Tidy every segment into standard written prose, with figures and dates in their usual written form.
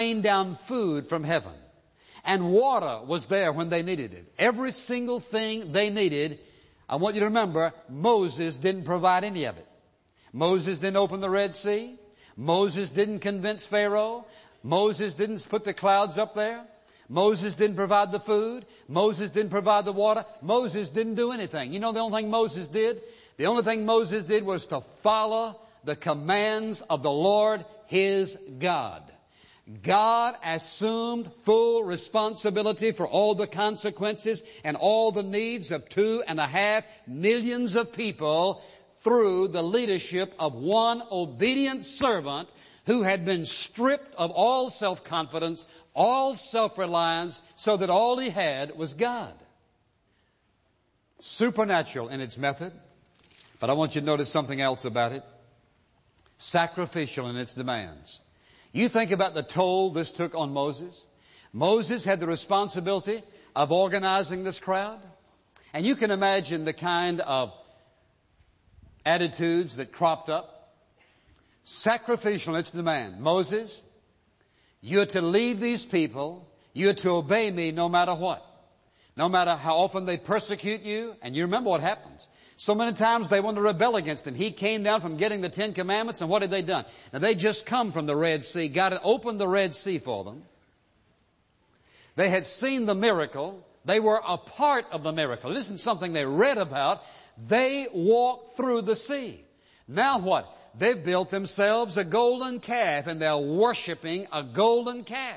rained down food from heaven. And water was there when they needed it. Every single thing they needed. I want you to remember, Moses didn't provide any of it. Moses didn't open the Red Sea. Moses didn't convince Pharaoh. Moses didn't put the clouds up there. Moses didn't provide the food. Moses didn't provide the water. Moses didn't do anything. You know the only thing Moses did? The only thing Moses did was to follow the commands of the Lord his God. God assumed full responsibility for all the consequences and all the needs of 2.5 million of people through the leadership of one obedient servant who had been stripped of all self-confidence, all self-reliance, so that all he had was God. Supernatural in its method, but I want you to notice something else about it. Sacrificial in its demands. You think about the toll this took on Moses. Moses had the responsibility of organizing this crowd. And you can imagine the kind of attitudes that cropped up. Sacrificial in its demand. Moses, you're to lead these people. You're to obey me no matter what. No matter how often they persecute you. And you remember what happens. So many times they wanted to rebel against him. He came down from getting the 10 Commandments, and what had they done? Now they just come from the Red Sea. God had opened the Red Sea for them. They had seen the miracle. They were a part of the miracle. It isn't something they read about. They walked through the sea. Now what? They've built themselves a golden calf, and they're worshiping a golden calf.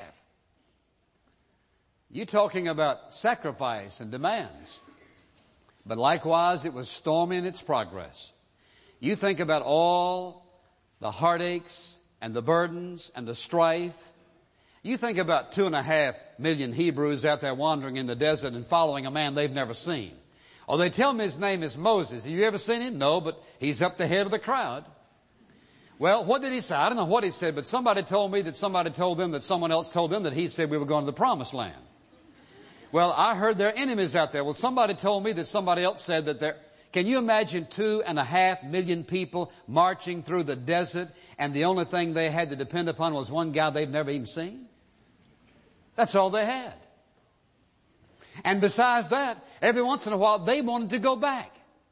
You're talking about sacrifice and demands. But likewise, it was stormy in its progress. You think about all the heartaches and the burdens and the strife. You think about 2.5 million Hebrews out there wandering in the desert and following a man they've never seen. Oh, they tell me his name is Moses. Have you ever seen him? No, but he's up the head of the crowd. Well, what did he say? I don't know what he said, but somebody told me that somebody told them that someone else told them that he said we were going to the promised land. Well, I heard there are enemies out there. Well, somebody told me that somebody else said that there... Can you imagine 2.5 million people marching through the desert, and the only thing they had to depend upon was one guy they've never even seen? That's all they had. And besides that, every once in a while, they wanted to go back.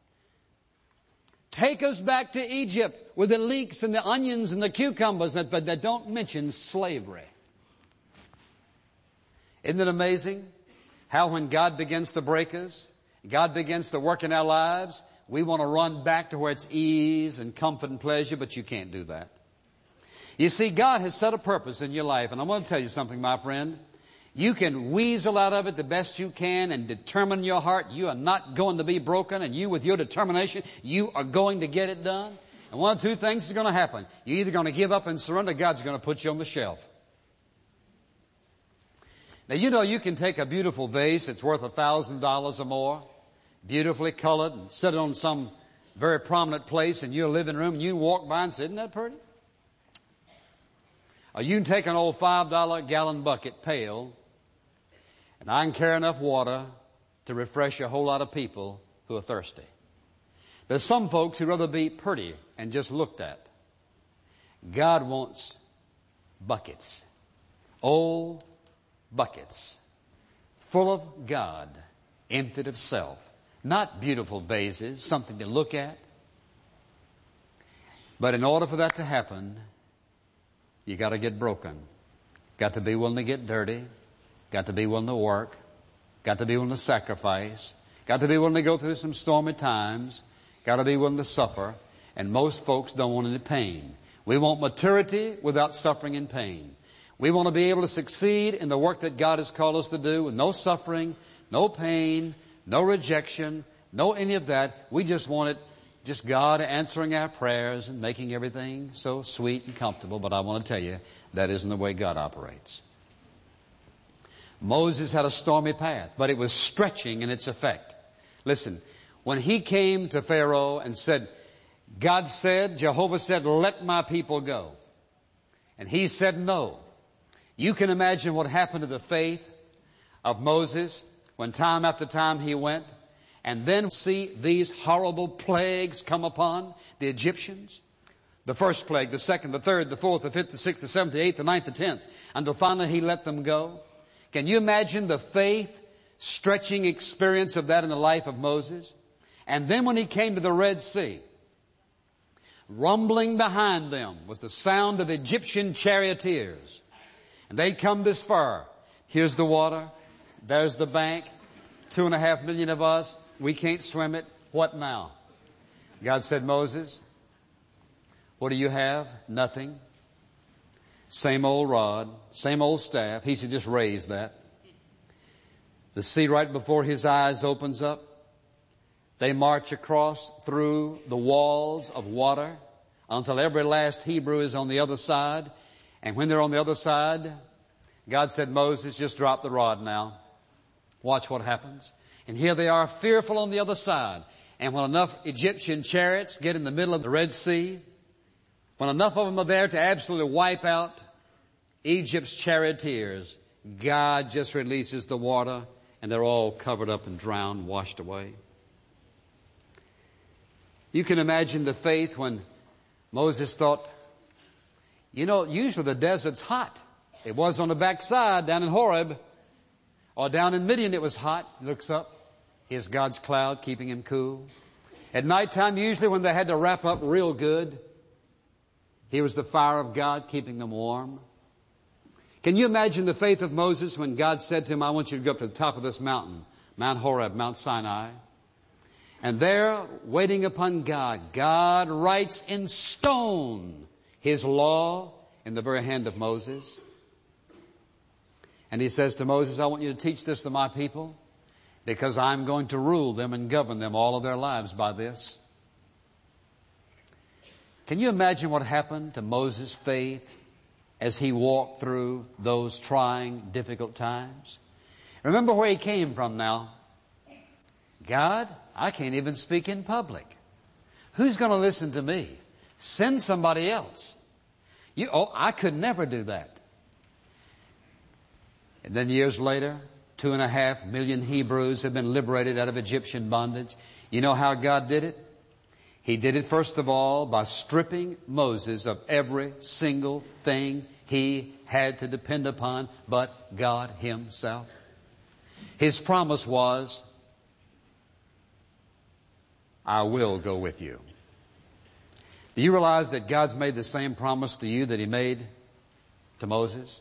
Take us back to Egypt with the leeks and the onions and the cucumbers, but they don't mention slavery. Isn't it amazing how when God begins to break us, God begins to work in our lives, we want to run back to where it's ease and comfort and pleasure, but you can't do that. You see, God has set a purpose in your life, and I'm going to tell you something, my friend. You can weasel out of it the best you can and determine in your heart you are not going to be broken, and you, with your determination, you are going to get it done. And one of two things is going to happen. You're either going to give up and surrender, God's going to put you on the shelf. Now, you know, you can take a beautiful vase that's worth $1,000 or more, beautifully colored, and set it on some very prominent place in your living room, and you walk by and say, isn't that pretty? Or you can take an old $5 gallon bucket pail, and I can carry enough water to refresh a whole lot of people who are thirsty. There's some folks who'd rather be pretty and just looked at. God wants buckets. Old buckets full of God, emptied of self. Not beautiful vases, something to look at. But in order for that to happen, you got to get broken. Got to be willing to get dirty. Got to be willing to work. Got to be willing to sacrifice. Got to be willing to go through some stormy times. Got to be willing to suffer. And most folks don't want any pain. We want maturity without suffering and pain. We want to be able to succeed in the work that God has called us to do with no suffering, no pain, no rejection, no any of that. We just want it, just God answering our prayers and making everything so sweet and comfortable. But I want to tell you, that isn't the way God operates. Moses had a stormy path, but it was stretching in its effect. Listen, when he came to Pharaoh and said, God said, Jehovah said, let my people go. And he said no. You can imagine what happened to the faith of Moses when time after time he went, and then see these horrible plagues come upon the Egyptians. The first plague, the second, the third, the fourth, the fifth, the sixth, the seventh, the eighth, the ninth, the 10th, until finally he let them go. Can you imagine the faith-stretching experience of that in the life of Moses? And then when he came to the Red Sea, rumbling behind them was the sound of Egyptian charioteers. And they'd come this far. Here's the water. There's the bank. 2.5 million of us. We can't swim it. What now? God said, Moses, what do you have? Nothing. Same old rod, same old staff. He should just raise that. The sea right before his eyes opens up. They march across through the walls of water until every last Hebrew is on the other side. And when they're on the other side, God said, Moses, just drop the rod now. Watch what happens. And here they are, fearful on the other side. And when enough Egyptian chariots get in the middle of the Red Sea, when enough of them are there to absolutely wipe out Egypt's charioteers, God just releases the water and they're all covered up and drowned, washed away. You can imagine the faith when Moses thought, you know, usually the desert's hot. It was on the backside down in Horeb, or down in Midian it was hot. He looks up. Here's God's cloud keeping him cool. At nighttime, usually when they had to wrap up real good, here was the fire of God keeping them warm. Can you imagine the faith of Moses when God said to him, I want you to go up to the top of this mountain, Mount Horeb, Mount Sinai. And there, waiting upon God, God writes in stone His law in the very hand of Moses. And He says to Moses, I want you to teach this to my people because I'm going to rule them and govern them all of their lives by this. Can you imagine what happened to Moses' faith as he walked through those trying, difficult times? Remember where he came from now. God, I can't even speak in public. Who's going to listen to me? Send somebody else. I could never do that. And then years later, 2.5 million Hebrews have been liberated out of Egyptian bondage. You know how God did it? He did it first of all by stripping Moses of every single thing he had to depend upon but God Himself. His promise was, I will go with you. Do you realize that God's made the same promise to you that He made to Moses?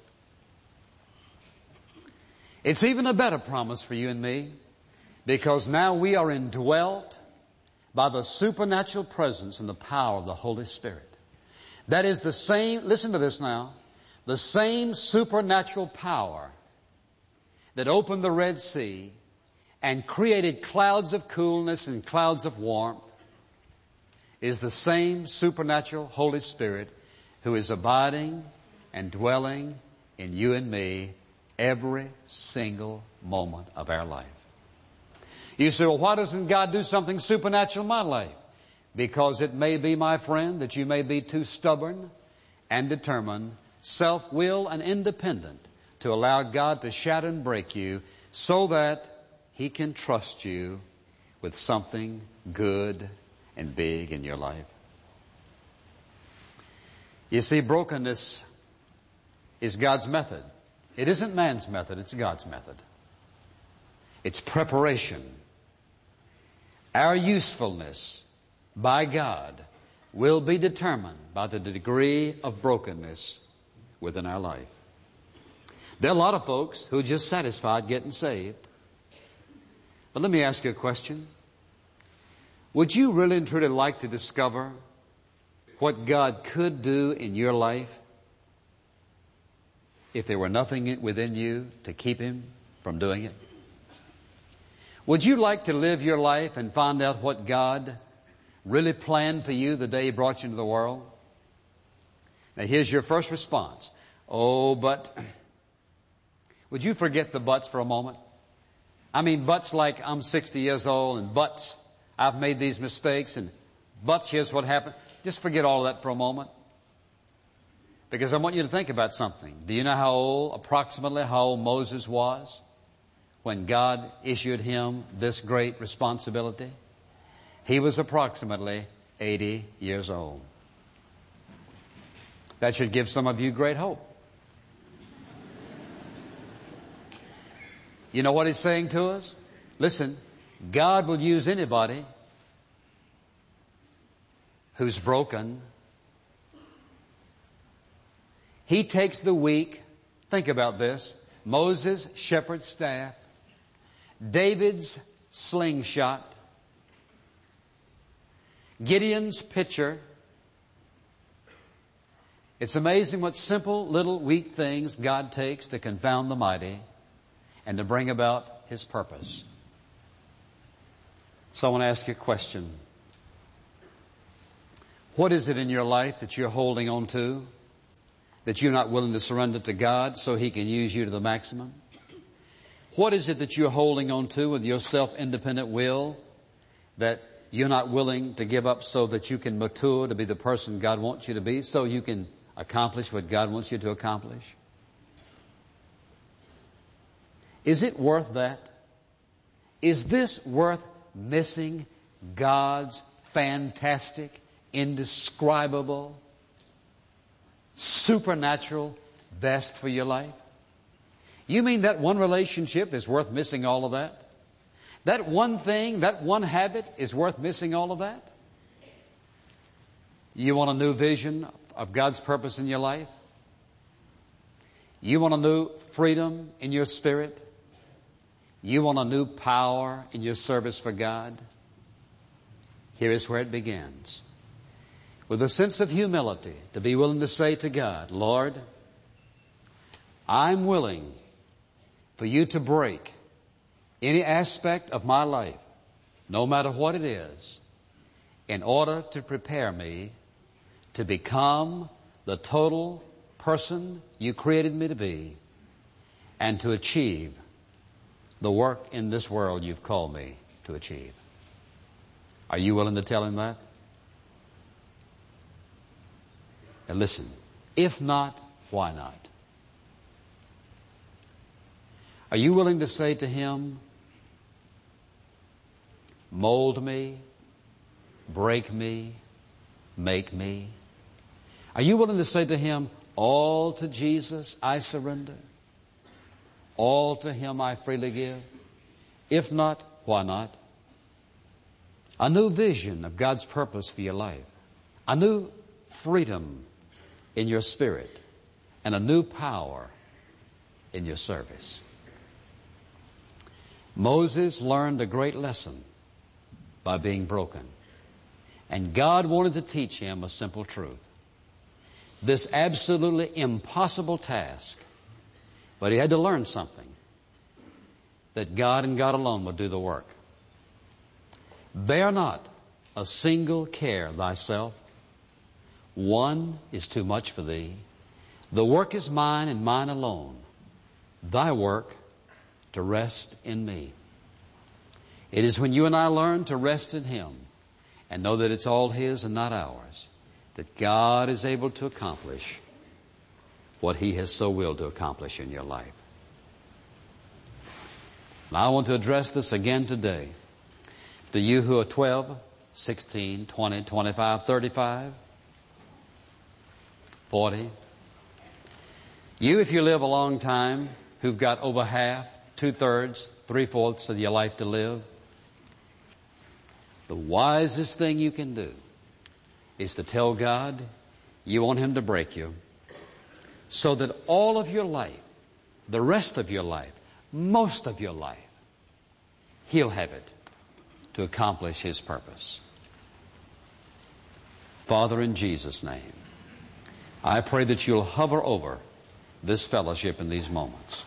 It's even a better promise for you and me because now we are indwelt by the supernatural presence and the power of the Holy Spirit. That is the same, listen to this now, the same supernatural power that opened the Red Sea and created clouds of coolness and clouds of warmth is the same supernatural Holy Spirit who is abiding and dwelling in you and me every single moment of our life. You say, well, why doesn't God do something supernatural in my life? Because it may be, my friend, that you may be too stubborn and determined, self-willed and independent to allow God to shatter and break you so that He can trust you with something good and big in your life. You see, brokenness is God's method. It isn't man's method, it's God's method. It's preparation. Our usefulness by God will be determined by the degree of brokenness within our life. There are a lot of folks who are just satisfied getting saved. But let me ask you a question. Would you really and truly like to discover what God could do in your life if there were nothing within you to keep Him from doing it? Would you like to live your life and find out what God really planned for you the day He brought you into the world? Now here's your first response. Oh, but would you forget the buts for a moment? I mean, buts like I'm 60 years old and buts I've made these mistakes and buts here's what happened. Just forget all of that for a moment. Because I want you to think about something. Do you know approximately how old Moses was when God issued him this great responsibility? He was approximately 80 years old. That should give some of you great hope. You know what he's saying to us? Listen, God will use anybody who's broken. He takes the weak. Think about this. Moses' shepherd's staff. David's slingshot. Gideon's pitcher. It's amazing what simple little weak things God takes to confound the mighty and to bring about His purpose. So I want to ask you a question. What is it in your life that you're holding on to, that you're not willing to surrender to God so He can use you to the maximum? What is it that you're holding on to with your self-independent will that you're not willing to give up so that you can mature to be the person God wants you to be, so you can accomplish what God wants you to accomplish? Is it worth that? Is this worth missing God's fantastic, indescribable, supernatural best for your life? You mean that one relationship is worth missing all of that? That one thing, that one habit is worth missing all of that? You want a new vision of God's purpose in your life? You want a new freedom in your spirit? You want a new power in your service for God? Here is where it begins. With a sense of humility, to be willing to say to God, Lord, I'm willing for you to break any aspect of my life, no matter what it is, in order to prepare me to become the total person you created me to be and to achieve the work in this world you've called me to achieve. Are you willing to tell Him that? And listen, if not, why not? Are you willing to say to Him, mold me, break me, make me? Are you willing to say to Him, all to Jesus I surrender? All to Him I freely give? If not, why not? A new vision of God's purpose for your life. A new freedom in your spirit. And a new power in your service. Moses learned a great lesson by being broken. And God wanted to teach him a simple truth. This absolutely impossible task. But he had to learn something. That God and God alone would do the work. Bear not a single care thyself. One is too much for thee. The work is mine and mine alone. Thy work to rest in me. It is when you and I learn to rest in Him and know that it's all His and not ours, that God is able to accomplish what He has so willed to accomplish in your life. Now I want to address this again today to you who are 12, 16, 20, 25, 35, 40. You, if you live a long time, who've got over half, 2/3, 3/4 of your life to live, the wisest thing you can do is to tell God you want Him to break you so that all of your life, the rest of your life, most of your life, He'll have it to accomplish His purpose. Father, in Jesus' name, I pray that you'll hover over this fellowship in these moments.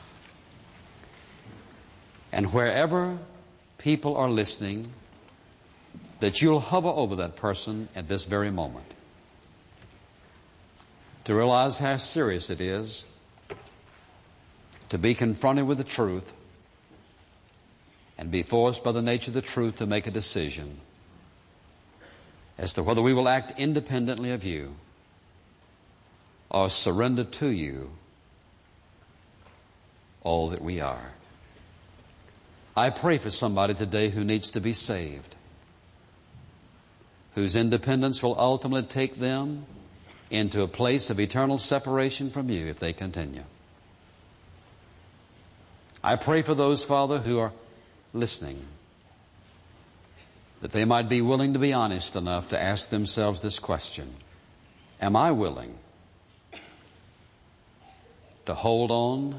And wherever people are listening, that you'll hover over that person at this very moment. To realize how serious it is to be confronted with the truth and be forced by the nature of the truth to make a decision as to whether we will act independently of you or surrender to you all that we are. I pray for somebody today who needs to be saved, whose independence will ultimately take them into a place of eternal separation from you if they continue. I pray for those, Father, who are listening, that they might be willing to be honest enough to ask themselves this question: am I willing to hold on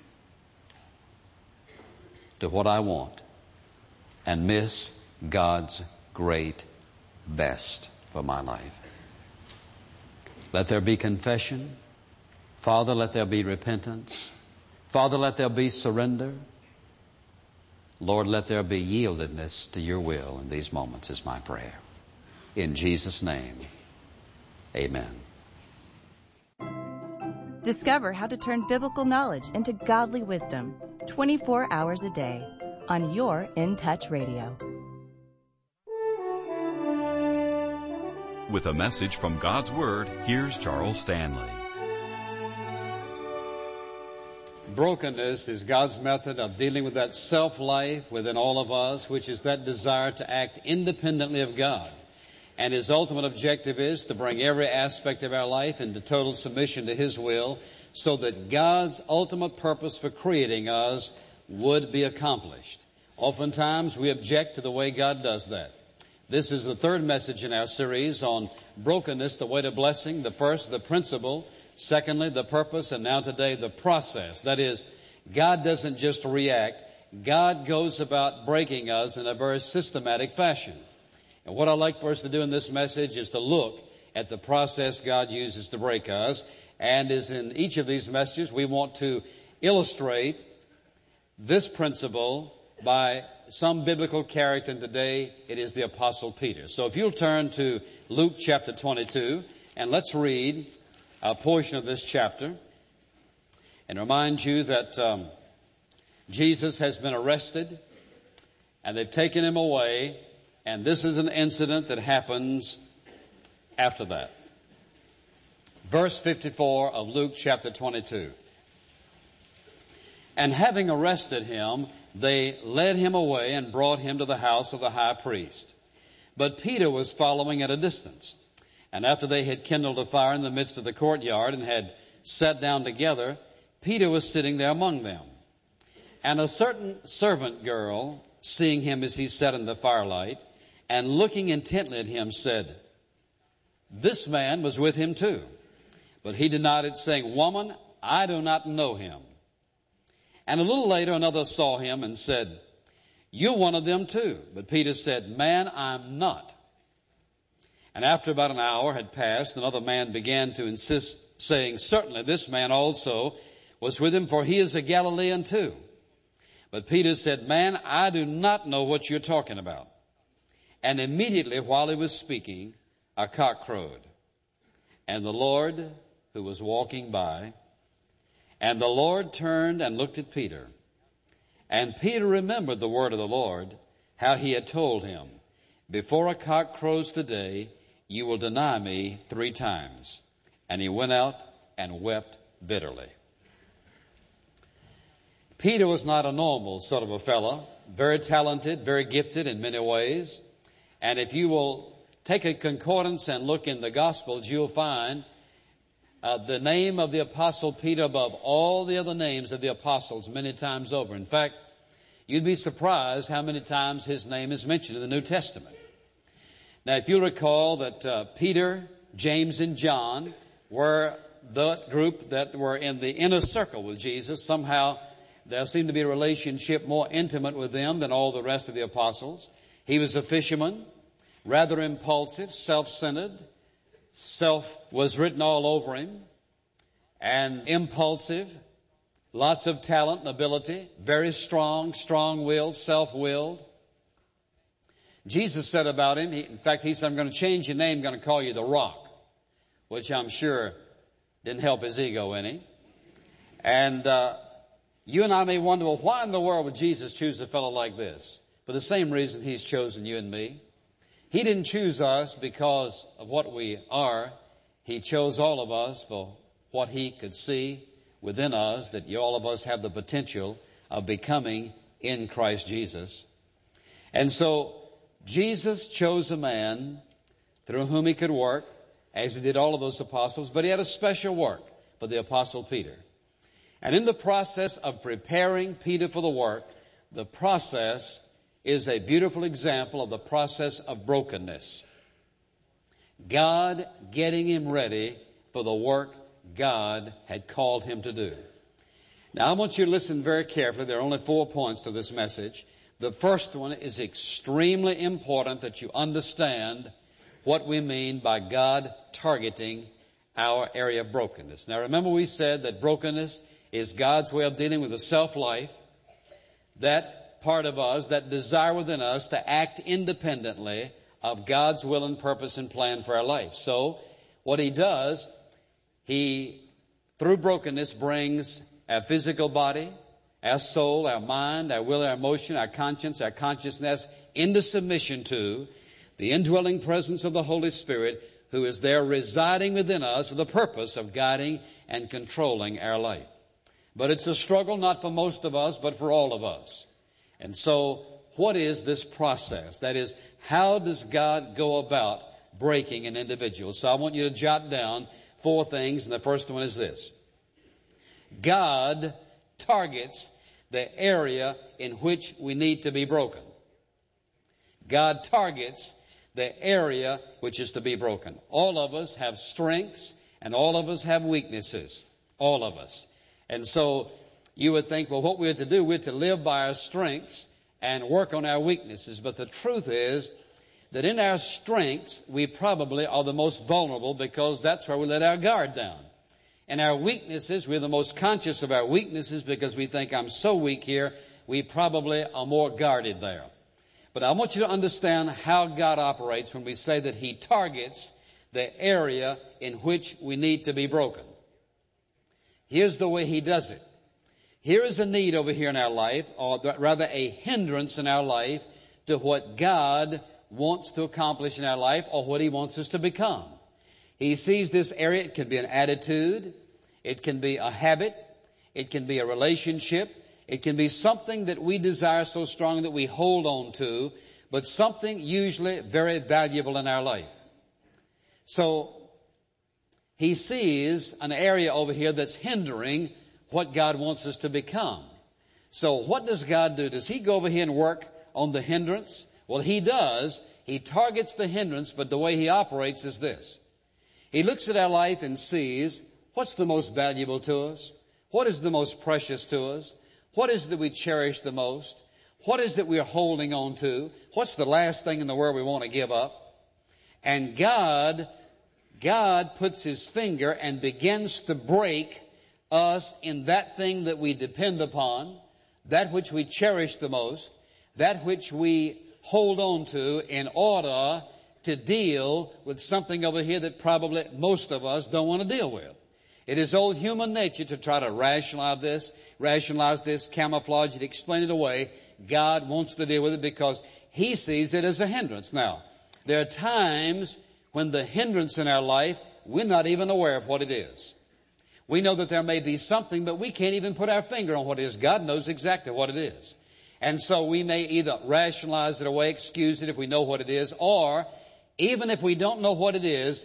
to what I want and miss God's great best for my life? Let there be confession. Father, let there be repentance. Father, let there be surrender. Lord, let there be yieldedness to your will in these moments is my prayer. In Jesus' name, amen. Discover how to turn biblical knowledge into godly wisdom 24 hours a day on your In Touch Radio. With a message from God's Word, here's Charles Stanley. Brokenness is God's method of dealing with that self-life within all of us, which is that desire to act independently of God. And His ultimate objective is to bring every aspect of our life into total submission to His will, so that God's ultimate purpose for creating us would be accomplished. Oftentimes we object to the way God does that. This is the third message in our series on brokenness, the way to blessing. The first, the principle. Secondly, the purpose. And now today, the process. That is, God doesn't just react. God goes about breaking us in a very systematic fashion. And what I'd like for us to do in this message is to look at the process God uses to break us. And as in each of these messages, we want to illustrate this principle by some biblical character, and today it is the Apostle Peter. So if you'll turn to Luke chapter 22, and let's read a portion of this chapter, and remind you that Jesus has been arrested, and they've taken him away, and this is an incident that happens after that. Verse 54 of Luke chapter 22. And having arrested him, they led him away and brought him to the house of the high priest. But Peter was following at a distance. And after they had kindled a fire in the midst of the courtyard and had sat down together, Peter was sitting there among them. And a certain servant girl, seeing him as he sat in the firelight, and looking intently at him, said, "This man was with him too." But he denied it, saying, "Woman, I do not know him." And a little later another saw him and said, "You're one of them too." But Peter said, "Man, I'm not." And after about an hour had passed, another man began to insist, saying, "Certainly this man also was with him, for he is a Galilean too." But Peter said, "Man, I do not know what you're talking about." And immediately while he was speaking, a cock crowed. And the Lord, who was walking by, and the Lord turned and looked at Peter. And Peter remembered the word of the Lord, how he had told him, "Before a cock crows today, you will deny me 3 times. And he went out and wept bitterly. Peter was not a normal sort of a fellow, very talented, very gifted in many ways. And if you will take a concordance and look in the Gospels, you'll find the name of the Apostle Peter above all the other names of the apostles many times over. In fact, you'd be surprised how many times his name is mentioned in the New Testament. Now, if you'll recall that Peter, James, and John were the group that were in the inner circle with Jesus. Somehow there seemed to be a relationship more intimate with them than all the rest of the apostles. He was a fisherman, rather impulsive, self-centered. Self was written all over him, and impulsive, lots of talent and ability, very strong, strong-willed, self-willed. Jesus said about him, in fact, he said, "I'm going to change your name, I'm going to call you the Rock," which I'm sure didn't help his ego any. And you and I may wonder, well, why in the world would Jesus choose a fellow like this? For the same reason he's chosen you and me. He didn't choose us because of what we are. He chose all of us for what he could see within us, that all of us have the potential of becoming in Christ Jesus. And so Jesus chose a man through whom he could work, as he did all of those apostles, but he had a special work for the apostle Peter. And in the process of preparing Peter for the work, the process is a beautiful example of the process of brokenness. God getting him ready for the work God had called him to do. Now I want you to listen very carefully. There are only 4 points to this message. The first one is extremely important that you understand what we mean by God targeting our area of brokenness. Now remember we said that brokenness is God's way of dealing with the self-life, that part of us, that desire within us to act independently of God's will and purpose and plan for our life. So what he does, he, through brokenness, brings our physical body, our soul, our mind, our will, our emotion, our conscience, our consciousness into submission to the indwelling presence of the Holy Spirit, who is there residing within us for the purpose of guiding and controlling our life. But it's a struggle not for most of us, but for all of us. And so, what is this process? That is, how does God go about breaking an individual? So I want you to jot down 4 things, and the first one is this. God targets the area in which we need to be broken. God targets the area which is to be broken. All of us have strengths and all of us have weaknesses. All of us. And so you would think, well, what we're to do, we're to live by our strengths and work on our weaknesses. But the truth is that in our strengths, we probably are the most vulnerable because that's where we let our guard down. In our weaknesses, we're the most conscious of our weaknesses because we think, I'm so weak here, we probably are more guarded there. But I want you to understand how God operates when we say that he targets the area in which we need to be broken. Here's the way he does it. Here is a need over here in our life, or rather a hindrance in our life to what God wants to accomplish in our life or what he wants us to become. He sees this area. It can be an attitude. It can be a habit. It can be a relationship. It can be something that we desire so strong that we hold on to, but something usually very valuable in our life. So he sees an area over here that's hindering what God wants us to become. So what does God do? Does he go over here and work on the hindrance? Well, he does. He targets the hindrance, but the way he operates is this. He looks at our life and sees what's the most valuable to us, what is the most precious to us, what is it that we cherish the most, what is it we're holding on to, what's the last thing in the world we want to give up. And God puts his finger and begins to break us in that thing that we depend upon, that which we cherish the most, that which we hold on to in order to deal with something over here that probably most of us don't want to deal with. It is old human nature to try to rationalize this, camouflage it, explain it away. God wants to deal with it because he sees it as a hindrance. Now, there are times when the hindrance in our life, we're not even aware of what it is. We know that there may be something, but we can't even put our finger on what it is. God knows exactly what it is. And so we may either rationalize it away, excuse it if we know what it is, or even if we don't know what it is,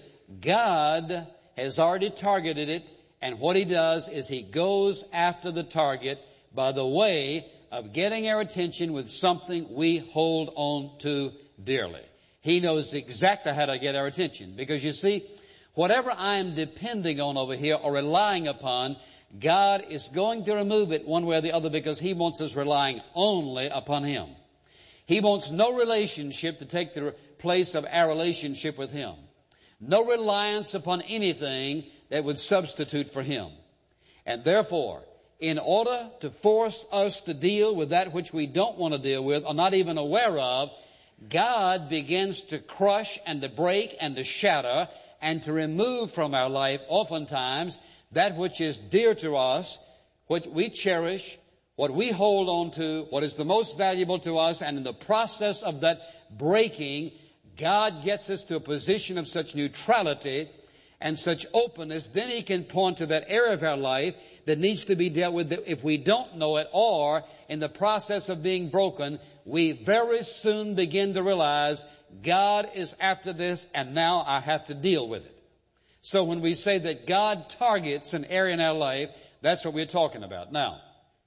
God has already targeted it, and what he does is he goes after the target by the way of getting our attention with something we hold on to dearly. He knows exactly how to get our attention. Because you see, whatever I am depending on over here or relying upon, God is going to remove it one way or the other because he wants us relying only upon him. He wants no relationship to take the place of our relationship with him. No reliance upon anything that would substitute for him. And therefore, in order to force us to deal with that which we don't want to deal with or not even aware of, God begins to crush and to break and to shatter and to remove from our life oftentimes that which is dear to us, what we cherish, what we hold on to, what is the most valuable to us. And in the process of that breaking, God gets us to a position of such neutrality and such openness, then he can point to that area of our life that needs to be dealt with if we don't know it, or in the process of being broken, we very soon begin to realize God is after this and now I have to deal with it. So when we say that God targets an area in our life, that's what we're talking about. Now,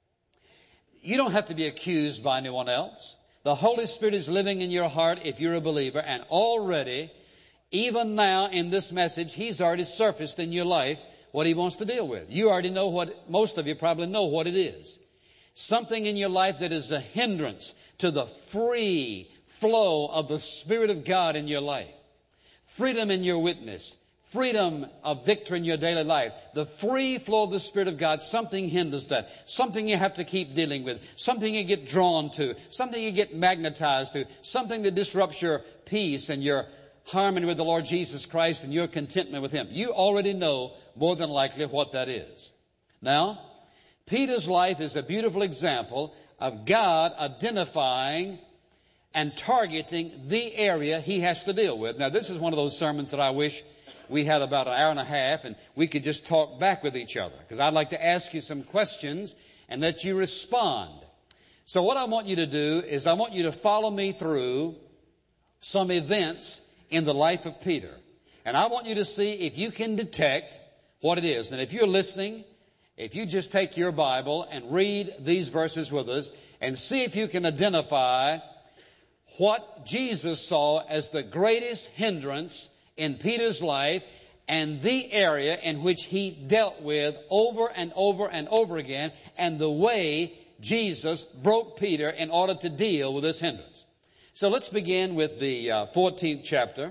you don't have to be accused by anyone else. The Holy Spirit is living in your heart if you're a believer, and already, even now in this message, He's already surfaced in your life what He wants to deal with. You already know what, most of you probably know what it is. Something in your life that is a hindrance to the free flow of the Spirit of God in your life. Freedom in your witness. Freedom of victory in your daily life. The free flow of the Spirit of God, something hinders that. Something you have to keep dealing with. Something you get drawn to. Something you get magnetized to. Something that disrupts your peace and your harmony with the Lord Jesus Christ and your contentment with Him. You already know more than likely what that is. Now, Peter's life is a beautiful example of God identifying and targeting the area He has to deal with. Now, this is one of those sermons that I wish we had about an hour and a half and we could just talk back with each other, because I'd like to ask you some questions and let you respond. So what I want you to do is I want you to follow me through some events in the life of Peter. And I want you to see if you can detect what it is. And if you're listening, if you just take your Bible and read these verses with us and see if you can identify what Jesus saw as the greatest hindrance in Peter's life and the area in which He dealt with over and over and over again, and the way Jesus broke Peter in order to deal with this hindrance. So let's begin with the 14th chapter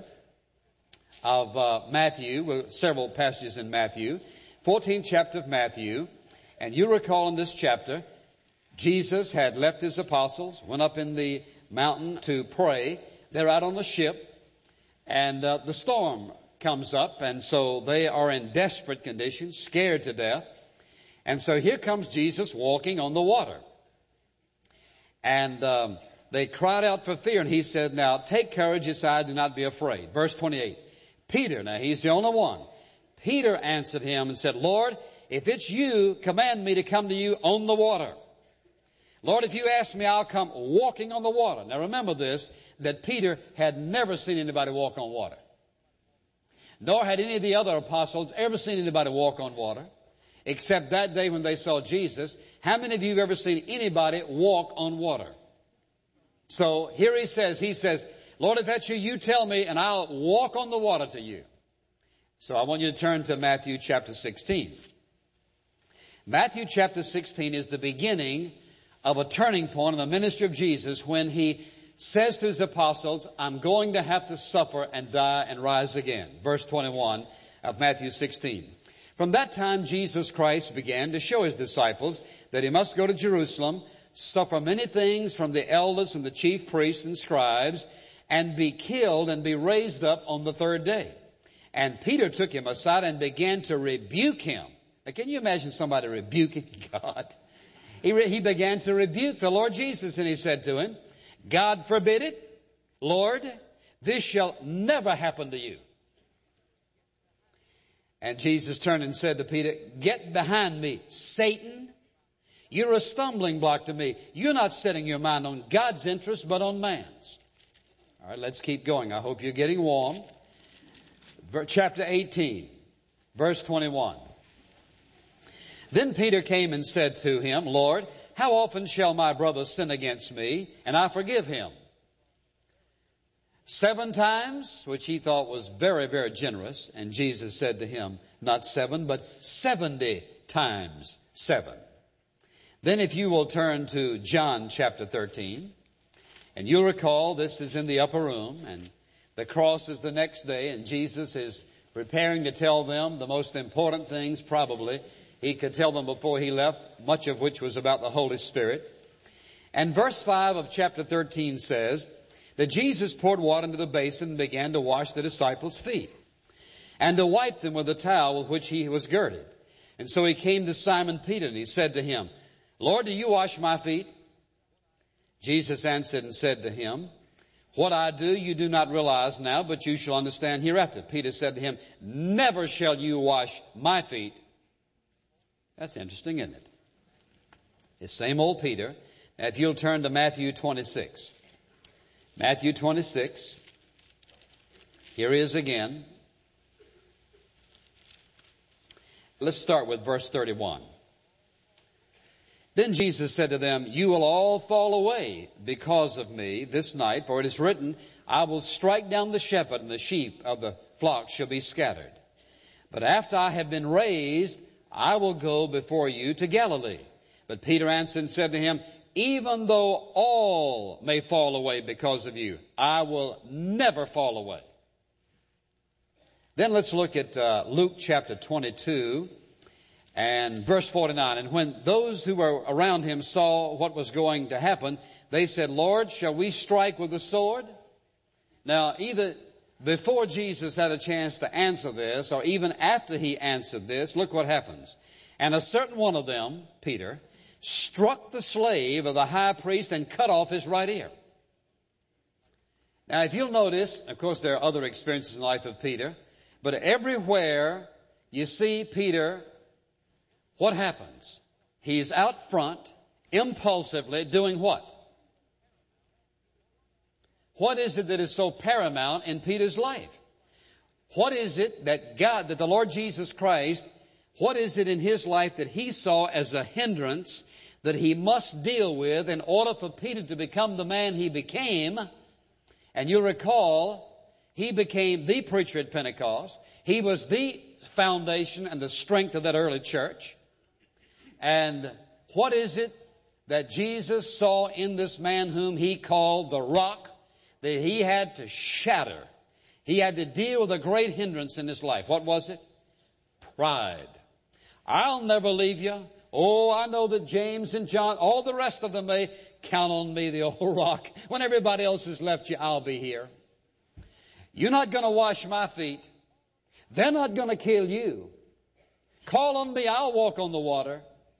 of Matthew, with several passages in Matthew. 14th chapter of Matthew. And you recall in this chapter, Jesus had left His apostles, went up in the mountain to pray. They're out on the ship, and the storm comes up, and so they are in desperate condition, scared to death. And so here comes Jesus walking on the water. And they cried out for fear, and He said, "Now take courage, it's I, do not be afraid." Verse 28. Peter, now he's the only one. Peter answered Him and said, "Lord, if it's You, command me to come to You on the water." Lord, if You ask me, I'll come walking on the water. Now remember this, that Peter had never seen anybody walk on water. Nor had any of the other apostles ever seen anybody walk on water, except that day when they saw Jesus. How many of you have ever seen anybody walk on water? So here he says, "Lord, if that's You, You tell me, and I'll walk on the water to You." So I want you to turn to Matthew chapter 16. Matthew chapter 16 is the beginning of a turning point in the ministry of Jesus when He says to His apostles, "I'm going to have to suffer and die and rise again." Verse 21 of Matthew 16. From that time, Jesus Christ began to show His disciples that He must go to Jerusalem, suffer many things from the elders and the chief priests and scribes, and be killed and be raised up on the third day. And Peter took Him aside and began to rebuke Him. Now, can you imagine somebody rebuking God? He began to rebuke the Lord Jesus, and he said to Him, "God forbid it, Lord, this shall never happen to You." And Jesus turned and said to Peter, "Get behind me, Satan. You're a stumbling block to me. You're not setting your mind on God's interest, but on man's." All right, let's keep going. I hope you're getting warm. Chapter 18, verse 21. Then Peter came and said to Him, "Lord, how often shall my brother sin against me, and I forgive him? 7 times?" Which he thought was very, very generous. And Jesus said to him, "Not 7, but 70 times 7. Then if you will turn to John chapter 13, and you'll recall this is in the upper room, and the cross is the next day, and Jesus is preparing to tell them the most important things probably He could tell them before He left, much of which was about the Holy Spirit. And verse 5 of chapter 13 says that Jesus poured water into the basin and began to wash the disciples' feet and to wipe them with the towel with which He was girded. And so He came to Simon Peter, and He said to him, "Lord, do you wash my feet?" Jesus answered and said to him, "What I do you do not realize now, but you shall understand hereafter." Peter said to Him, "Never shall you wash my feet." That's interesting, isn't it? The same old Peter. Now, if you'll turn to Matthew 26. Matthew 26. Here he is again. Let's start with verse 31. Then Jesus said to them, you will all fall away because of me this night, for it is written, I will strike down the shepherd, and the sheep of the flock shall be scattered. But after I have been raised, I will go before you to Galilee. But Peter answered and said to him, even though all may fall away because of you, I will never fall away. Then let's look at Luke chapter 22 and verse 49. And when those who were around him saw what was going to happen, they said, Lord, shall we strike with the sword? Now, either before Jesus had a chance to answer this, or even after he answered this, look what happens. And a certain one of them, Peter, struck the slave of the high priest and cut off his right ear. Now, if you'll notice, of course, there are other experiences in the life of Peter, but everywhere you see Peter, what happens? He's out front, impulsively doing what? What is it that is so paramount in Peter's life? What is it that that the Lord Jesus Christ, what is it in his life that he saw as a hindrance that he must deal with in order for Peter to become the man he became? And you'll recall, he became the preacher at Pentecost. He was the foundation and the strength of that early church. And what is it that Jesus saw in this man whom he called the rock that he had to shatter? He had to deal with a great hindrance in his life. What was it? Pride. I'll never leave you. Oh, I know that James and John, all the rest of them may count on me, the old rock. When everybody else has left you, I'll be here. You're not going to wash my feet. They're not going to kill you. Call on me, I'll walk on the water.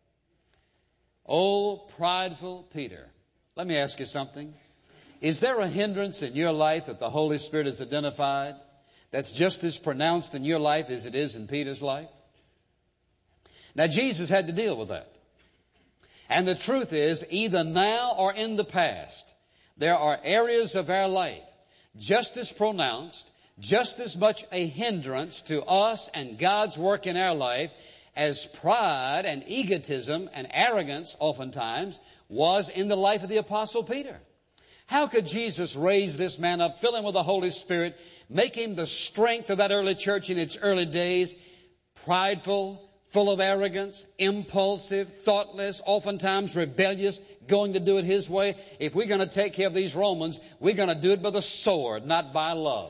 Oh, prideful Peter. Let me ask you something. Is there a hindrance in your life that the Holy Spirit has identified that's just as pronounced in your life as it is in Peter's life? Now, Jesus had to deal with that. And the truth is, either now or in the past, there are areas of our life just as pronounced, just as much a hindrance to us and God's work in our life as pride and egotism and arrogance oftentimes was in the life of the Apostle Peter. How could Jesus raise this man up, fill him with the Holy Spirit, make him the strength of that early church in its early days, prideful, full of arrogance, impulsive, thoughtless, oftentimes rebellious, going to do it his way? If we're going to take care of these Romans, we're going to do it by the sword, not by love.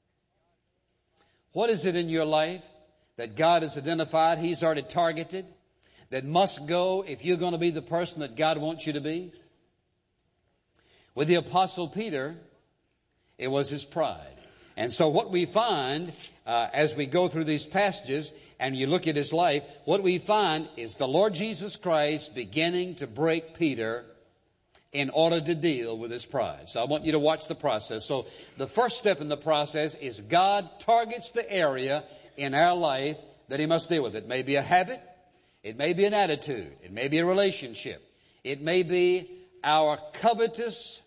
What is it in your life that God has identified, He's already targeted, that must go if you're going to be the person that God wants you to be? With the Apostle Peter, it was his pride. And so what we find as we go through these passages and you look at his life, what we find is the Lord Jesus Christ beginning to break Peter in order to deal with his pride. So I want you to watch the process. So the first step in the process is God targets the area in our life that He must deal with. It may be a habit. It may be an attitude. It may be a relationship. It may be our covetous,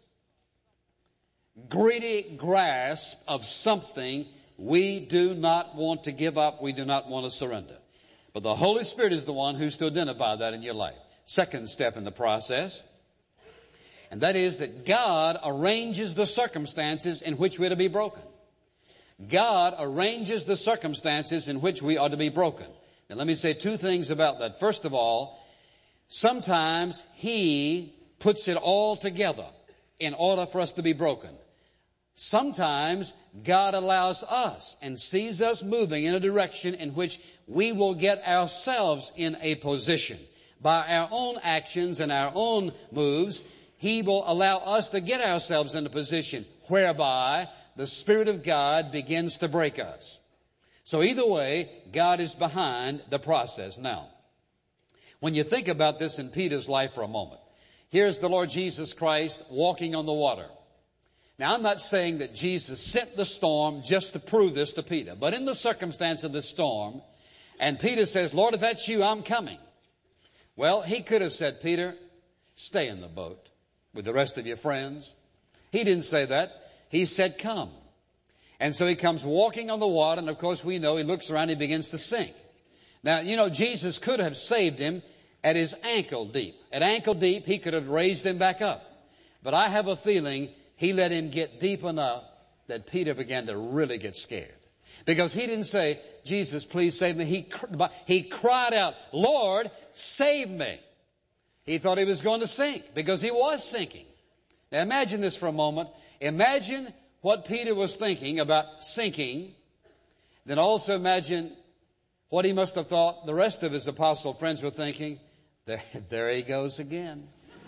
greedy grasp of something we do not want to give up, we do not want to surrender. But the Holy Spirit is the one who's to identify that in your life. Second step in the process, and that is that God arranges the circumstances in which we're to be broken. God arranges the circumstances in which we are to be broken. Now let me say two things about that. First of all, sometimes He puts it all together in order for us to be broken. Sometimes God allows us and sees us moving in a direction in which we will get ourselves in a position. By our own actions and our own moves, He will allow us to get ourselves in a position whereby the Spirit of God begins to break us. So either way, God is behind the process. Now, when you think about this in Peter's life for a moment, here's the Lord Jesus Christ walking on the water. Now, I'm not saying that Jesus sent the storm just to prove this to Peter, but in the circumstance of the storm, and Peter says, Lord, if that's you, I'm coming. Well, he could have said, Peter, stay in the boat with the rest of your friends. He didn't say that. He said, come. And so he comes walking on the water, and of course we know he looks around, he begins to sink. Now, you know, Jesus could have saved him at his ankle deep. At ankle deep, he could have raised him back up. But I have a feeling he let him get deep enough that Peter began to really get scared. Because he didn't say, Jesus, please save me. He cried out, Lord, save me. He thought he was going to sink because he was sinking. Now imagine this for a moment. Imagine what Peter was thinking about sinking. Then also imagine what he must have thought the rest of his apostle friends were thinking. There he goes again.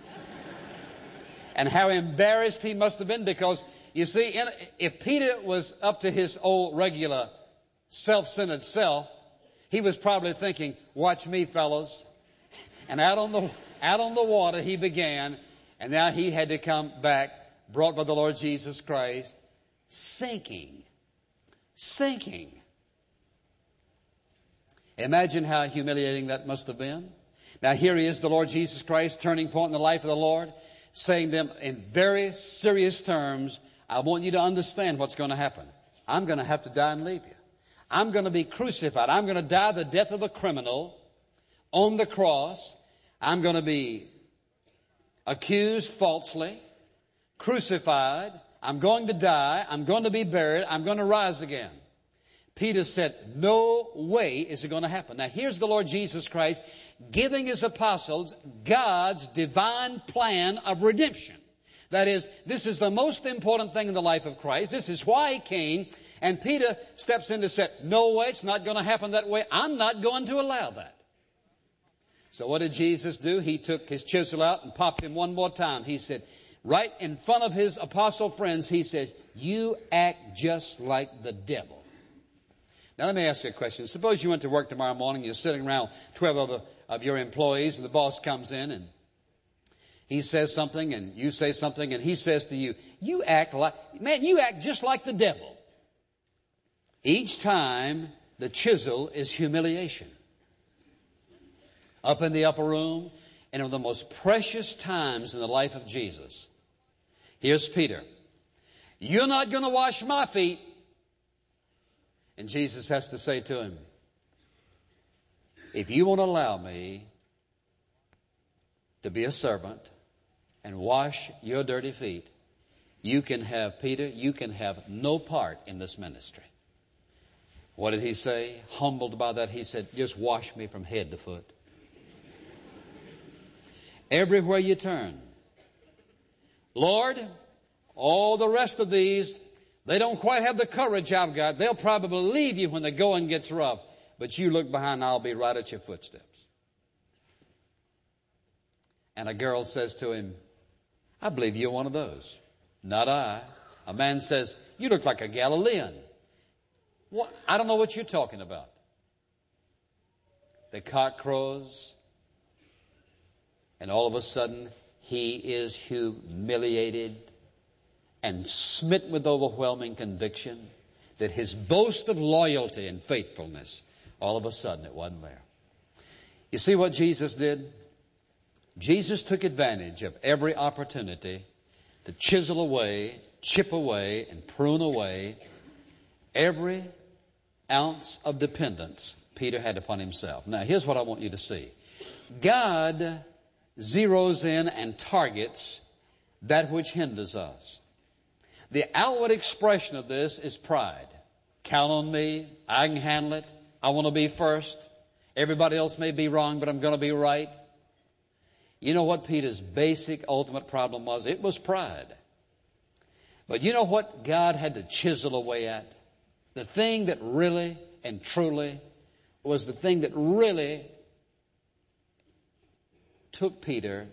And how embarrassed he must have been, because, you see, if Peter was up to his old regular self-centered self, he was probably thinking, watch me, fellows. And out on the water he began, and now he had to come back, brought by the Lord Jesus Christ, sinking. Imagine how humiliating that must have been. Now here he is, the Lord Jesus Christ, turning point in the life of the Lord, saying to them in very serious terms, I want you to understand what's going to happen. I'm going to have to die and leave you. I'm going to be crucified. I'm going to die the death of a criminal on the cross. I'm going to be accused falsely, crucified. I'm going to die. I'm going to be buried. I'm going to rise again. Peter said, no way is it going to happen. Now here's the Lord Jesus Christ giving his apostles God's divine plan of redemption. That is, this is the most important thing in the life of Christ. This is why he came. And Peter steps in and said, no way, it's not going to happen that way. I'm not going to allow that. So what did Jesus do? He took his chisel out and popped him one more time. He said, right in front of his apostle friends, he said, you act just like the devil. Now let me ask you a question. Suppose you went to work tomorrow morning, you're sitting around 12 of your employees, and the boss comes in and he says something and you say something, and he says to you, you act just like the devil. Each time the chisel is humiliation. Up in the upper room, and one of the most precious times in the life of Jesus. Here's Peter. You're not going to wash my feet. And Jesus has to say to him, if you won't allow me to be a servant and wash your dirty feet, you can have, Peter, you can have no part in this ministry. What did he say? Humbled by that, he said, just wash me from head to foot. Everywhere you turn. Lord, all the rest of these, they don't quite have the courage I've got. They'll probably leave you when the going gets rough. But you look behind, I'll be right at your footsteps. And a girl says to him, I believe you're one of those. Not I. A man says, you look like a Galilean. What? I don't know what you're talking about. The cock crows. And all of a sudden, he is humiliated and smitten with overwhelming conviction that his boast of loyalty and faithfulness, all of a sudden it wasn't there. You see what Jesus did? Jesus took advantage of every opportunity to chisel away, chip away, and prune away every ounce of dependence Peter had upon himself. Now, here's what I want you to see. God zeroes in and targets that which hinders us. The outward expression of this is pride. Count on me. I can handle it. I want to be first. Everybody else may be wrong, but I'm going to be right. You know what Peter's basic, ultimate problem was? It was pride. But you know what God had to chisel away at? The thing that really and truly was the thing that really took Peter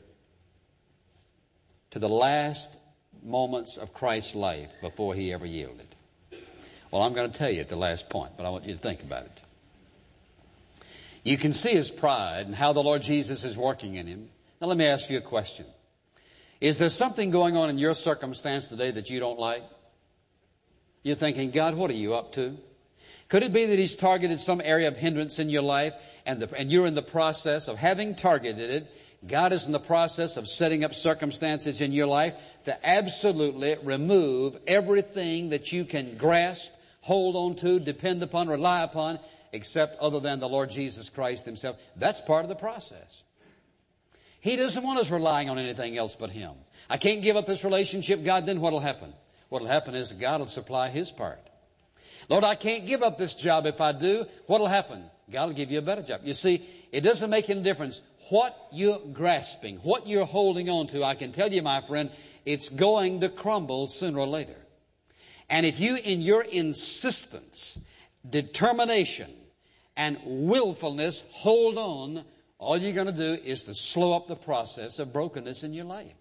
to the last moments of Christ's life before he ever yielded. Well, I'm going to tell you at the last point, but I want you to think about it. You can see his pride and how the Lord Jesus is working in him. Now let me ask you a question. Is there something going on in your circumstance today that you don't like? You're thinking, God, what are you up to? Could it be that he's targeted some area of hindrance in your life and you're in the process of having targeted it? God is in the process of setting up circumstances in your life to absolutely remove everything that you can grasp, hold on to, depend upon, rely upon, except other than the Lord Jesus Christ himself. That's part of the process. He doesn't want us relying on anything else but him. I can't give up this relationship, God, then what will happen? What will happen is God will supply his part. Lord, I can't give up this job. If I do, what will happen? God will give you a better job. You see, it doesn't make any difference what you're grasping, what you're holding on to. I can tell you, my friend, it's going to crumble sooner or later. And if you, in your insistence, determination, and willfulness hold on, all you're going to do is to slow up the process of brokenness in your life.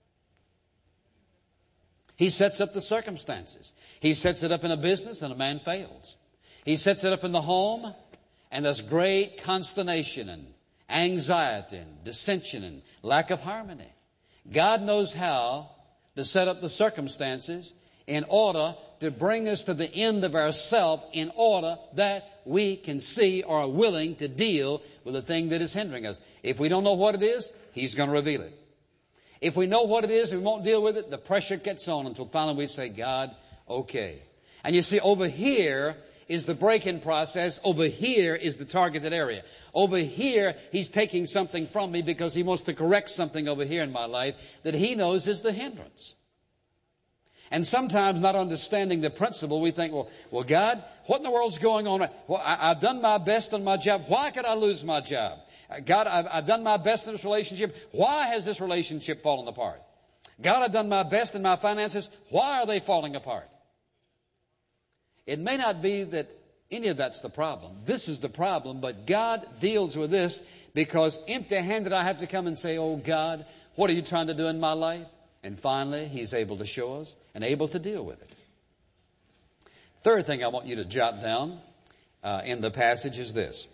He sets up the circumstances. He sets it up in a business and a man fails. He sets it up in the home and there's great consternation and anxiety and dissension and lack of harmony. God knows how to set up the circumstances in order to bring us to the end of ourself, in order that we can see or are willing to deal with the thing that is hindering us. If we don't know what it is, he's going to reveal it. If we know what it is and we won't deal with it, the pressure gets on until finally we say, God, okay. And you see, over here is the break-in process. Over here is the targeted area. Over here, he's taking something from me because he wants to correct something over here in my life that he knows is the hindrance. And sometimes, not understanding the principle, we think, well, God, what in the world's going on? Well, I've done my best on my job. Why could I lose my job? God, I've done my best in this relationship. Why has this relationship fallen apart? God, I've done my best in my finances. Why are they falling apart? It may not be that any of that's the problem. This is the problem, but God deals with this because empty-handed I have to come and say, oh God, what are you trying to do in my life? And finally, he's able to show us and able to deal with it. Third thing I want you to jot down in the passage is this.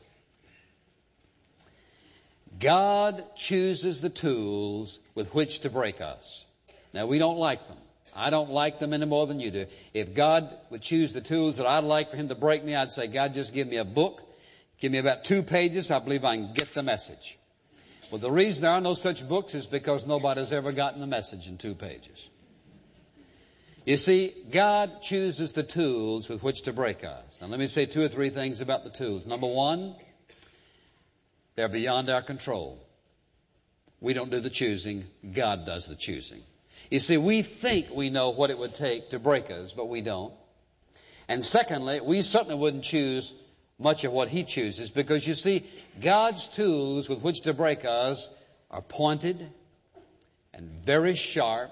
God chooses the tools with which to break us. Now, we don't like them. I don't like them any more than you do. If God would choose the tools that I'd like for him to break me, I'd say, God, just give me a book. Give me about 2 pages. I believe I can get the message. Well, the reason there are no such books is because nobody's ever gotten the message in 2 pages. You see, God chooses the tools with which to break us. Now, let me say 2 or 3 things about the tools. Number one, they're beyond our control. We don't do the choosing. God does the choosing. You see, we think we know what it would take to break us, but we don't. And secondly, we certainly wouldn't choose much of what he chooses because, you see, God's tools with which to break us are pointed and very sharp,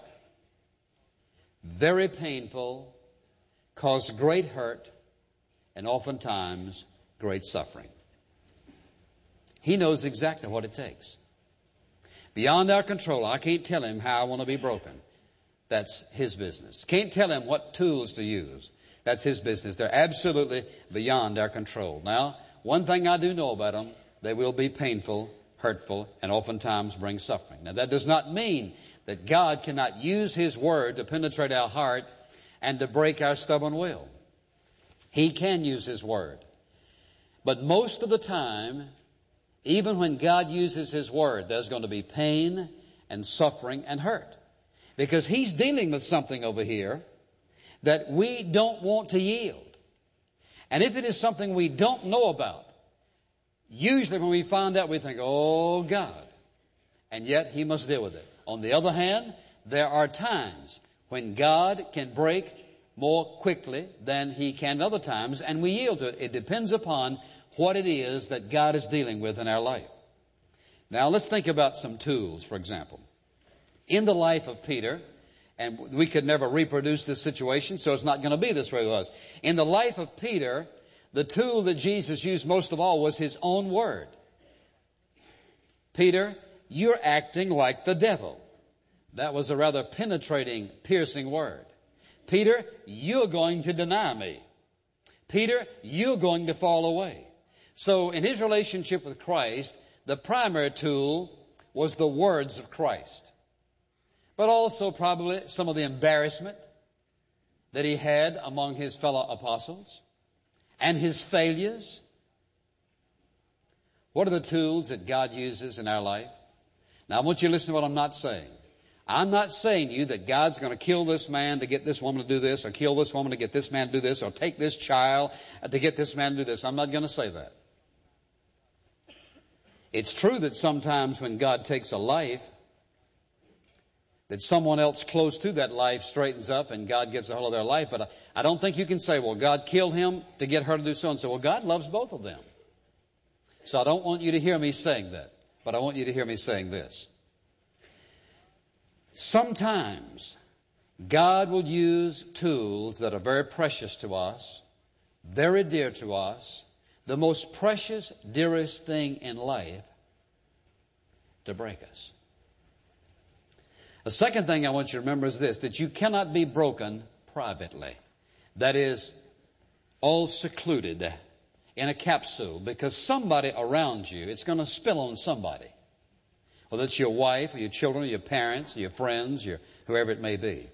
very painful, cause great hurt, and oftentimes great suffering. He knows exactly what it takes. Beyond our control, I can't tell him how I want to be broken. That's his business. Can't tell him what tools to use. That's his business. They're absolutely beyond our control. Now, one thing I do know about them, they will be painful, hurtful, and oftentimes bring suffering. Now, that does not mean that God cannot use his word to penetrate our heart and to break our stubborn will. He can use his word. But most of the time, even when God uses his word, there's going to be pain and suffering and hurt. Because he's dealing with something over here that we don't want to yield. And if it is something we don't know about, usually when we find out, we think, oh God. And yet he must deal with it. On the other hand, there are times when God can break more quickly than he can other times, and we yield to it. It depends upon what it is that God is dealing with in our life. Now let's think about some tools, for example. In the life of Peter, and we could never reproduce this situation, so it's not going to be this way with us. In the life of Peter, the tool that Jesus used most of all was his own word. Peter, you're acting like the devil. That was a rather penetrating, piercing word. Peter, you're going to deny me. Peter, you're going to fall away. So in his relationship with Christ, the primary tool was the words of Christ. But also probably some of the embarrassment that he had among his fellow apostles and his failures. What are the tools that God uses in our life? Now I want you to listen to what I'm not saying. I'm not saying to you that God's going to kill this man to get this woman to do this, or kill this woman to get this man to do this, or take this child to get this man to do this. I'm not going to say that. It's true that sometimes when God takes a life, that someone else close to that life straightens up and God gets a hold of their life. But I don't think you can say, well, God killed him to get her to do so and so. Well, God loves both of them. So I don't want you to hear me saying that. But I want you to hear me saying this. Sometimes God will use tools that are very precious to us, very dear to us, the most precious, dearest thing in life, to break us. The second thing I want you to remember is this, that you cannot be broken privately. That is, all secluded in a capsule, because somebody around you, it's going to spill on somebody. Whether it's your wife or your children or your parents or your friends, or whoever it may be.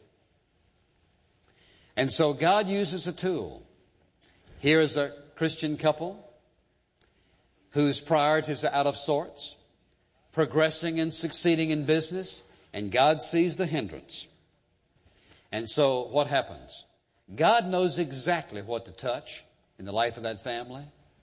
And so God uses a tool. Here is a Christian couple whose priorities are out of sorts, progressing and succeeding in business, and God sees the hindrance. And so what happens? God knows exactly what to touch in the life of that family.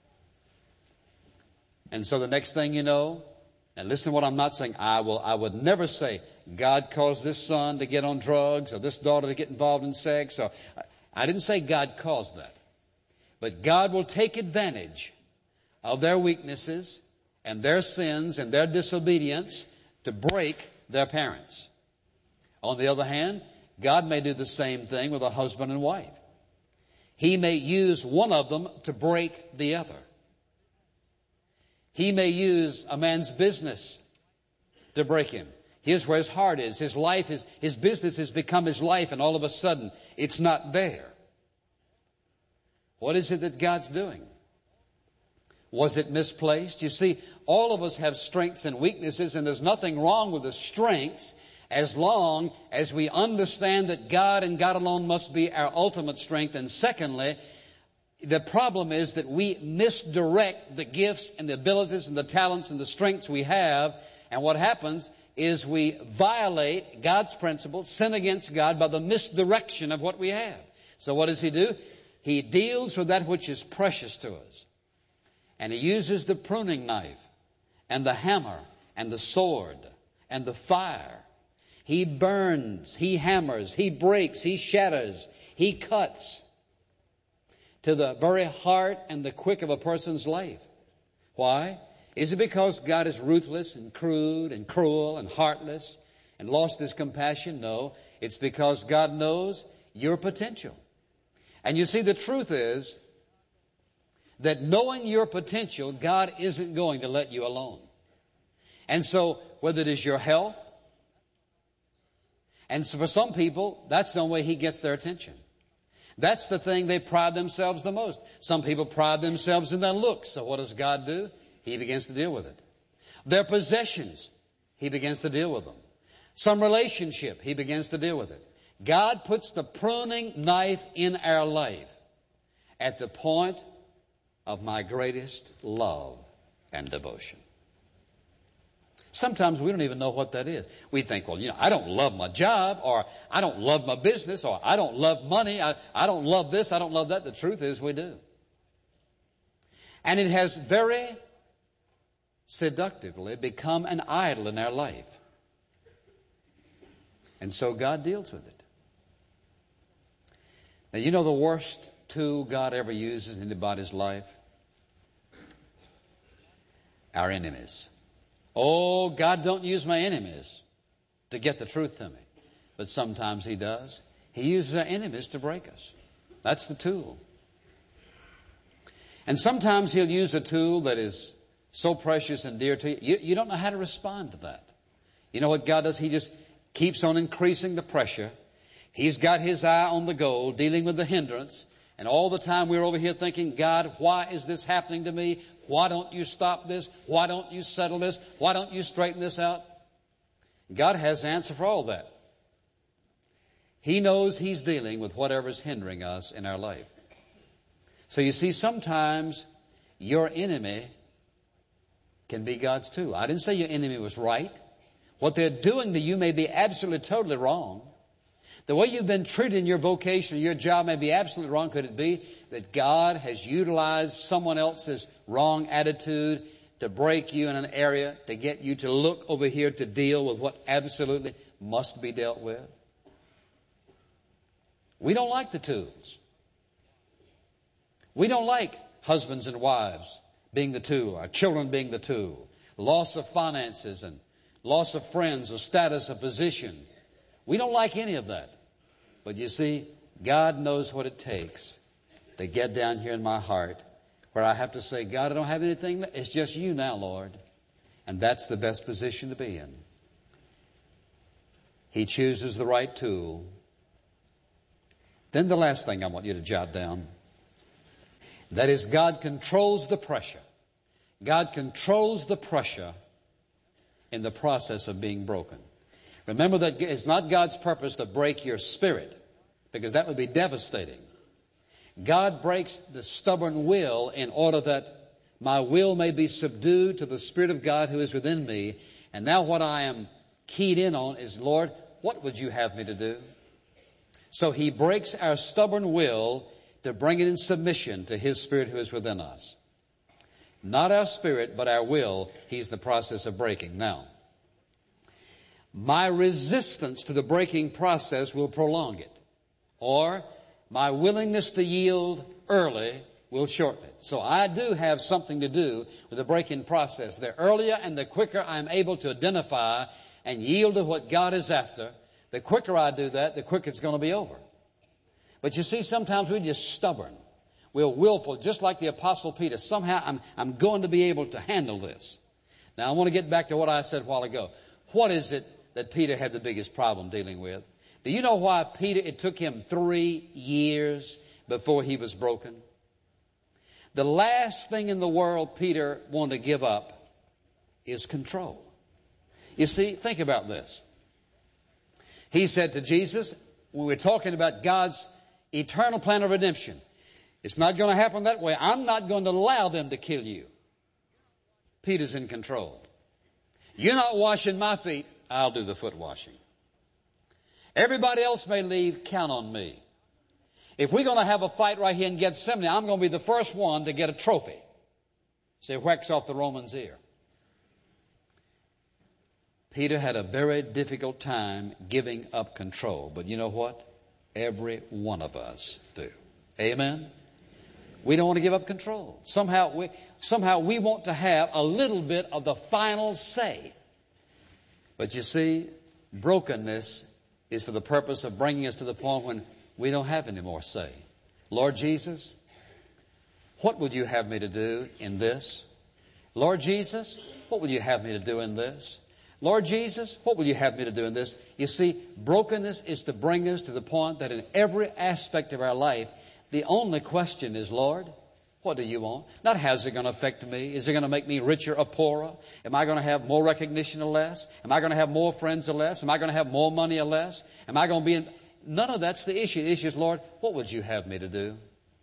And so the next thing you know, and listen to what I'm not saying. I would never say God caused this son to get on drugs or this daughter to get involved in sex. I didn't say God caused that. But God will take advantage of their weaknesses and their sins and their disobedience to break their parents. On the other hand, God may do the same thing with a husband and wife. He may use one of them to break the other. He may use a man's business to break him. Here's where his heart is. His life is, his business has become his life, and all of a sudden it's not there. What is it that God's doing? Was it misplaced? You see, all of us have strengths and weaknesses, and there's nothing wrong with the strengths as long as we understand that God and God alone must be our ultimate strength. And secondly, the problem is that we misdirect the gifts and the abilities and the talents and the strengths we have. And what happens is we violate God's principles, sin against God by the misdirection of what we have. So what does He do? He deals with that which is precious to us. And He uses the pruning knife and the hammer and the sword and the fire. He burns, He hammers, He breaks, He shatters, He cuts to the very heart and the quick of a person's life. Why? Is it because God is ruthless and crude and cruel and heartless and lost His compassion? No. It's because God knows your potential. And you see, the truth is that knowing your potential, God isn't going to let you alone. And so, whether it is your health, and so for some people, that's the only way He gets their attention. That's the thing they pride themselves the most. Some people pride themselves in their looks. So what does God do? He begins to deal with it. Their possessions, He begins to deal with them. Some relationship, He begins to deal with it. God puts the pruning knife in our life at the point of my greatest love and devotion. Sometimes we don't even know what that is. We think, well, I don't love my job, or I don't love my business, or I don't love money, I don't love this, I don't love that. The truth is we do. And it has very seductively become an idol in our life. And so God deals with it. Now, you know the worst tool God ever uses in anybody's life? Our enemies. Oh, God don't use my enemies to get the truth to me. But sometimes He does. He uses our enemies to break us. That's the tool. And sometimes He'll use a tool that is so precious and dear to you. You don't know how to respond to that. You know what God does? He just keeps on increasing the pressure. He's got His eye on the goal, dealing with the hindrance. And all the time we're over here thinking, God, why is this happening to me? Why don't you stop this? Why don't you settle this? Why don't you straighten this out? God has the answer for all that. He knows He's dealing with whatever's hindering us in our life. So you see, sometimes your enemy can be God's tool. I didn't say your enemy was right. What they're doing to you may be absolutely, totally wrong. The way you've been treated in your vocation or your job may be absolutely wrong. Could it be that God has utilized someone else's wrong attitude to break you in an area, to get you to look over here to deal with what absolutely must be dealt with? We don't like the tools. We don't like husbands and wives being the tool, our children being the tool, loss of finances and loss of friends or status or position. We don't like any of that. But you see, God knows what it takes to get down here in my heart where I have to say, God, I don't have anything. It's just you now, Lord. And that's the best position to be in. He chooses the right tool. Then the last thing I want you to jot down, that is, God controls the pressure. God controls the pressure in the process of being broken. Remember that it's not God's purpose to break your spirit, because that would be devastating. God breaks the stubborn will in order that my will may be subdued to the Spirit of God who is within me. And now what I am keyed in on is, Lord, what would you have me to do? So He breaks our stubborn will to bring it in submission to His Spirit who is within us. Not our spirit, but our will, He's in the process of breaking. Now, my resistance to the breaking process will prolong it. Or my willingness to yield early will shorten it. So I do have something to do with the breaking process. The earlier and the quicker I'm able to identify and yield to what God is after, the quicker I do that, the quicker it's going to be over. But you see, sometimes we're just stubborn. We're willful, just like the Apostle Peter. Somehow I'm going to be able to handle this. Now I want to get back to what I said a while ago. What is it that Peter had the biggest problem dealing with? Do you know why it took him 3 years before he was broken? The last thing in the world Peter wanted to give up is control. You see, think about this. He said to Jesus, we were talking about God's eternal plan of redemption. It's not going to happen that way. I'm not going to allow them to kill you. Peter's in control. You're not washing my feet. I'll do the foot washing. Everybody else may leave. Count on me. If we're going to have a fight right here in Gethsemane, I'm going to be the first one to get a trophy. So he whacks off the Roman's ear. Peter had a very difficult time giving up control. But you know what? Every one of us do. Amen? We don't want to give up control. Somehow we want to have a little bit of the final say. But you see, brokenness is for the purpose of bringing us to the point when we don't have any more say. Lord Jesus, what would you have me to do in this? Lord Jesus, what would you have me to do in this? Lord Jesus, what will you have me to do in this? You see, brokenness is to bring us to the point that in every aspect of our life, the only question is, Lord, what do you want? Not how's it going to affect me? Is it going to make me richer or poorer? Am I going to have more recognition or less? Am I going to have more friends or less? Am I going to have more money or less? Am I going to be in... None of that's the issue. The issue is, Lord, what would you have me to do?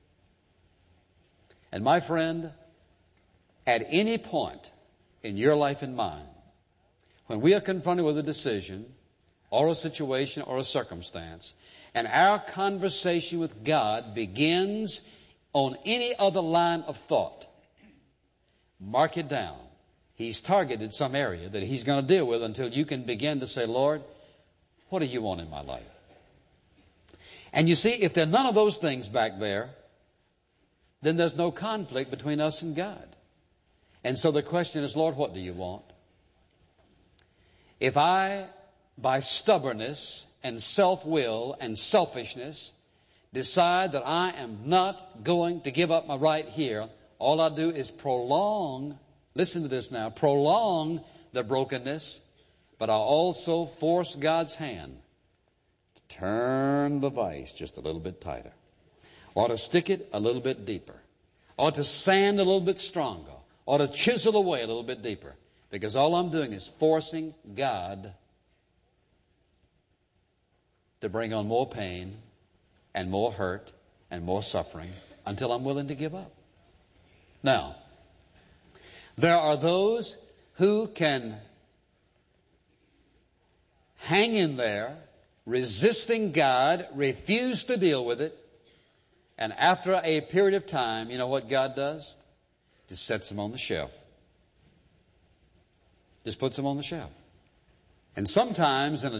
And my friend, at any point in your life and mine, when we are confronted with a decision or a situation or a circumstance, and our conversation with God begins on any other line of thought, mark it down. He's targeted some area that He's going to deal with until you can begin to say, Lord, what do you want in my life? And you see, if there are none of those things back there, then there's no conflict between us and God. And so the question is, Lord, what do you want? If I, by stubbornness and self-will and selfishness, decide that I am not going to give up my right here, all I do is prolong, listen to this now, prolong the brokenness, but I also force God's hand to turn the vise just a little bit tighter, or to stick it a little bit deeper, or to sand a little bit stronger, or to chisel away a little bit deeper, because all I'm doing is forcing God to bring on more pain and more hurt and more suffering until I'm willing to give up. Now, there are those who can hang in there, resisting God, refuse to deal with it. And after a period of time, you know what God does? Just sets them on the shelf. Just puts them on the shelf. And sometimes in a